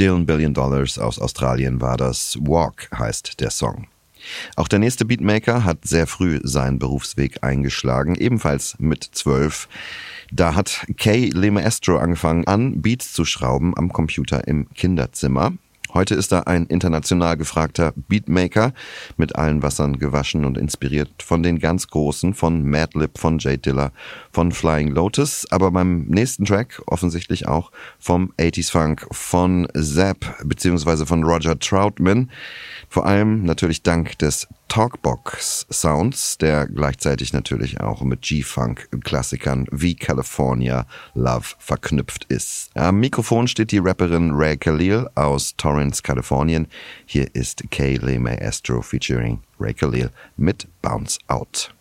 Dylan Billion Dollars aus Australien war das. Walk heißt der Song. Auch der nächste Beatmaker hat sehr früh seinen Berufsweg eingeschlagen, ebenfalls mit 12. Da hat Kay Le Maestro angefangen an, Beats zu schrauben am Computer im Kinderzimmer. Heute ist er ein international gefragter Beatmaker, mit allen Wassern gewaschen und inspiriert von den ganz Großen, von Madlib, von Jay Dilla, von Flying Lotus, aber beim nächsten Track offensichtlich auch vom 80s Funk, von Zapp bzw. von Roger Troutman. Vor allem natürlich dank des Talkbox-Sounds, der gleichzeitig natürlich auch mit G-Funk-Klassikern wie California Love verknüpft ist. Am Mikrofon steht die Rapperin Ray Khalil aus Torrance, Kalifornien. Hier ist Kay Le Maestro featuring Ray Khalil mit Bounce Out.